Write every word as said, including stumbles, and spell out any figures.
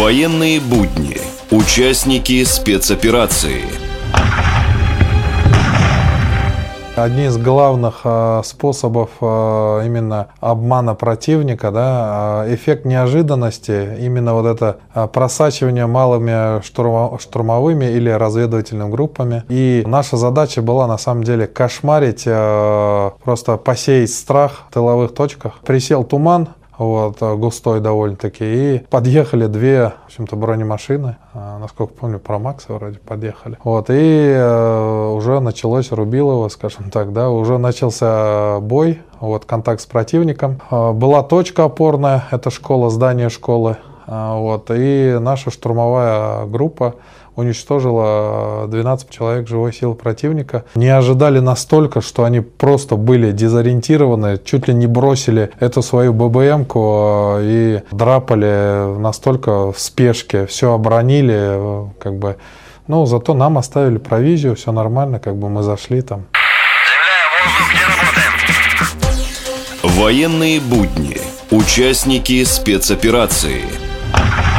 Военные будни. Участники спецоперации. Одни из главных э, способов э, именно обмана противника, да, э, эффект неожиданности, именно вот это э, просачивание малыми штурма, штурмовыми или разведывательными группами. И наша задача была на самом деле кошмарить, э, просто посеять страх в тыловых точках. Присел туман, вот, густой довольно-таки, и подъехали две, в общем-то, бронемашины, насколько помню, Промаксы вроде подъехали. Вот, и э, уже началось рубилово, скажем так, да, уже начался бой, вот, контакт с противником. Э, была точка опорная, это школа, здание школы, э, вот, и наша штурмовая группа уничтожила двенадцать человек живой силы противника. Не ожидали настолько, что они просто были дезориентированы, чуть ли не бросили эту свою ББМку и драпали настолько в спешке, все оборонили, как бы. Ну, зато нам оставили провизию, все нормально, как бы мы зашли там. Военные будни. Участники спецоперации.